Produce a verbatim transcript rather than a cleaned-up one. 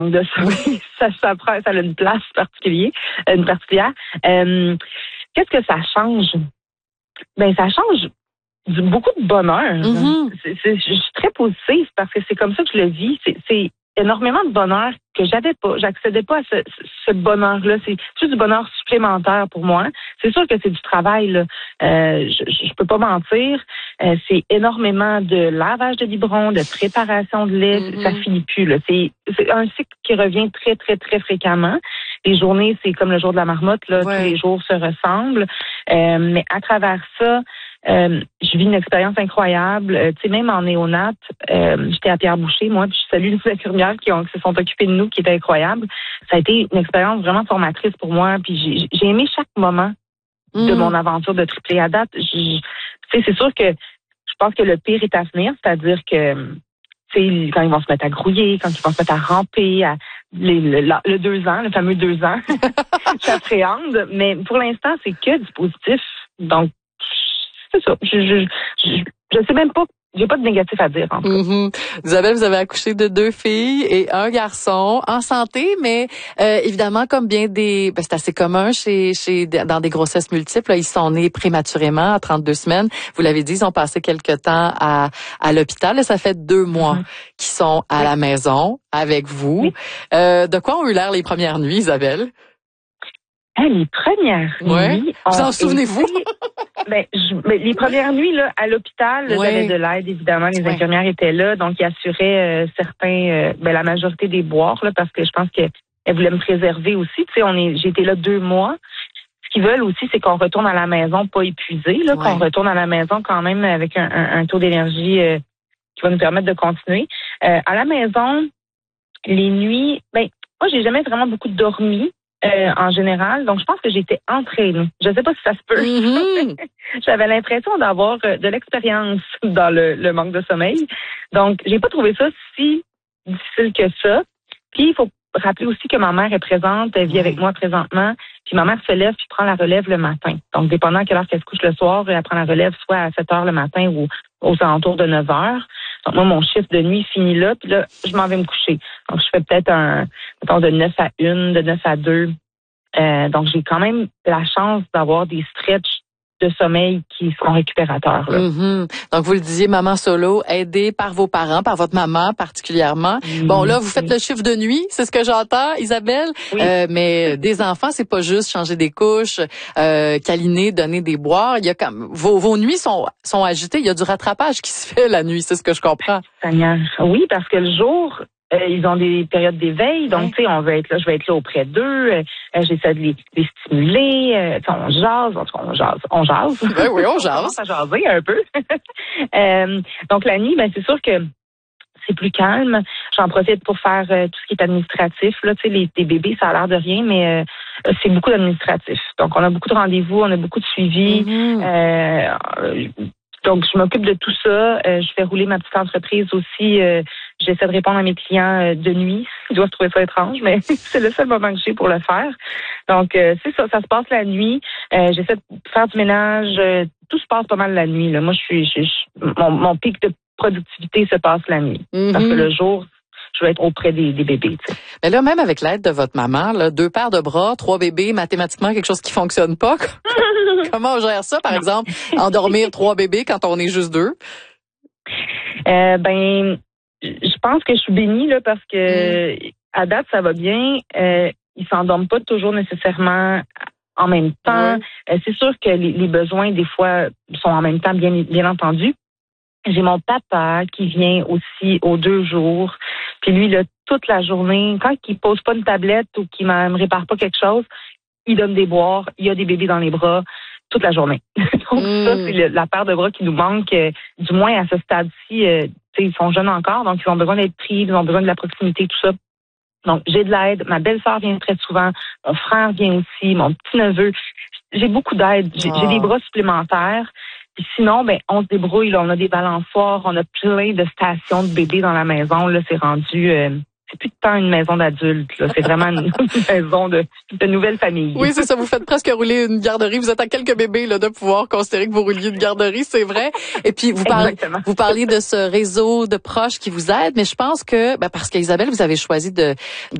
de sommeil, ça, ça prend, ça a une place particulière, une particulière. Euh, qu'est-ce que ça change? Ben, ça change du, beaucoup de bonheur. Mm-hmm. C'est, c'est, je suis très positive parce que c'est comme ça que je le vis. C'est, c'est énormément de bonheur que j'avais pas. J'accédais pas à ce, ce bonheur-là. C'est juste du bonheur supplémentaire pour moi. C'est sûr que c'est du travail, là. Euh, je, je peux pas mentir. Euh, c'est énormément de lavage de biberon, de préparation de lait. Mm-hmm. Ça finit plus, là. C'est, c'est un cycle qui revient très, très, très fréquemment. Les journées, c'est comme le jour de la marmotte, là. Ouais. Tous les jours se ressemblent. Euh, mais à travers ça, Euh, je vis une expérience incroyable. Euh, tu sais, même en néonat, euh, j'étais à Pierre-Boucher, moi, puis je salue les infirmières qui, ont, qui se sont occupées de nous, qui étaient incroyables. Ça a été une expérience vraiment formatrice pour moi, puis j'ai, j'ai aimé chaque moment mmh. de mon aventure de triplé à date. Tu sais, c'est sûr que je pense que le pire est à venir, c'est-à-dire que tu sais, quand ils vont se mettre à grouiller, quand ils vont se mettre à ramper, à les, le, le, le deux ans, le fameux deux ans, j'appréhende. Mais pour l'instant, c'est que du positif. Donc, c'est ça. Je, je, je, je sais même pas. J'ai pas de négatif à dire, en tout cas. Mm-hmm. Isabelle, vous avez accouché de deux filles et un garçon en santé, mais euh, évidemment, comme bien des... Ben, c'est assez commun chez, chez dans des grossesses multiples. Là, ils sont nés prématurément à trente-deux semaines. Vous l'avez dit, ils ont passé quelque temps à, à l'hôpital. Et ça fait deux mois mm-hmm. qu'ils sont à oui. la maison avec vous. Oui. Euh, de quoi ont eu l'air les premières nuits, Isabelle? Ah, les premières ouais. nuits... Vous en souvenez-vous? Ben, je, ben, les premières nuits là à l'hôpital, là, ouais. j'avais de l'aide évidemment, les ouais. infirmières étaient là, donc ils assuraient euh, certains, euh, ben la majorité des boires là, parce que je pense qu'elles voulaient me préserver aussi. Tu sais, on est, j'ai été là deux mois. Ce qu'ils veulent aussi, c'est qu'on retourne à la maison pas épuisé, là, ouais. qu'on retourne à la maison quand même avec un, un, un taux d'énergie euh, qui va nous permettre de continuer. Euh, à la maison, les nuits, ben moi j'ai jamais vraiment beaucoup dormi. Euh, en général, donc je pense que j'étais entraînée. Je sais pas si ça se peut. Mm-hmm. J'avais l'impression d'avoir euh, de l'expérience dans le, le manque de sommeil. Donc, j'ai pas trouvé ça si difficile que ça. Puis, il faut rappeler aussi que ma mère est présente, elle vit avec moi présentement. Puis, ma mère se lève puis prend la relève le matin. Donc, dépendant à quelle heure qu'elle se couche le soir, elle prend la relève soit à sept heures le matin ou aux alentours de neuf heures. Donc, moi, mon chiffre de nuit finit là, puis là, je m'en vais me coucher. Donc, je fais peut-être un, mettons, de neuf à une, de neuf à deux. Euh, donc, j'ai quand même la chance d'avoir des stretches de sommeil qui sont récupérateurs. Là. Mm-hmm. Donc, vous le disiez, maman solo, aidée par vos parents, par votre maman particulièrement. Mm-hmm. Bon, là, vous faites le chiffre de nuit, c'est ce que j'entends, Isabelle. Oui. Euh, mais des enfants, c'est pas juste changer des couches, euh, câliner, donner des boires. Il y a comme vos, vos nuits sont sont agitées. Il y a du rattrapage qui se fait la nuit, c'est ce que je comprends. Seigneur. Oui, parce que le jour. Euh, ils ont des périodes d'éveil, donc oui. tu sais, on veut être là, je vais être là auprès d'eux. Euh, j'essaie de les, les stimuler. Euh, on jase, en tout cas, on jase, on jase. Ben oui, on jase. On commence à jaser un peu. euh, donc la nuit, ben c'est sûr que c'est plus calme. J'en profite pour faire euh, tout ce qui est administratif. Là, tu sais, les, les bébés, ça a l'air de rien, mais euh, c'est beaucoup d'administratif. Donc on a beaucoup de rendez-vous, on a beaucoup de suivi. Mm-hmm. Euh, Donc, je m'occupe de tout ça. Euh, je fais rouler ma petite entreprise aussi. Euh, j'essaie de répondre à mes clients euh, de nuit. Ils doivent trouver ça étrange, mais c'est le seul moment que j'ai pour le faire. Donc, euh, c'est ça. Ça se passe la nuit. Euh, j'essaie de faire du ménage. Euh, tout se passe pas mal la nuit. Là. Moi, je suis, je, je, mon, mon pic de productivité se passe la nuit. Mm-hmm. Parce que le jour, je vais être auprès des, des bébés. Tu sais. Mais là, même avec l'aide de votre maman, là, deux paires de bras, trois bébés, mathématiquement, quelque chose qui fonctionne pas. Comment on gère ça, par exemple, endormir trois bébés quand on est juste deux? Euh, ben, je pense que je suis bénie là parce que mm. à date ça va bien. Euh, ils s'endorment pas toujours nécessairement en même temps. Mm. Euh, c'est sûr que les, les besoins des fois sont en même temps bien bien entendu. J'ai mon papa qui vient aussi aux deux jours. Puis lui là toute la journée, quand il pose pas une tablette ou qu'il me répare pas quelque chose, il donne des boires. Il y a des bébés dans les bras. Toute la journée. Donc mm. ça, c'est le, la paire de bras qui nous manque, euh, du moins à ce stade-ci. Euh, ils sont jeunes encore, donc ils ont besoin d'être pris, ils ont besoin de la proximité, tout ça. Donc, j'ai de l'aide. Ma belle-sœur vient très souvent. Mon frère vient aussi. Mon petit-neveu. J'ai beaucoup d'aide. J'ai, oh. j'ai des bras supplémentaires. Puis sinon, ben, on se débrouille. Là. On a des balançoires. On a plein de stations de bébés dans la maison. Là, c'est rendu... Euh, c'est plus tant une maison d'adultes, là. C'est vraiment une, une maison de, de nouvelle famille. Oui, c'est ça. Vous faites presque rouler une garderie. Vous êtes à quelques bébés, là, de pouvoir considérer que vous rouliez une garderie, c'est vrai. Et puis, vous parlez, vous parliez de ce réseau de proches qui vous aident, mais je pense que, ben, parce qu'Isabelle, vous avez choisi de,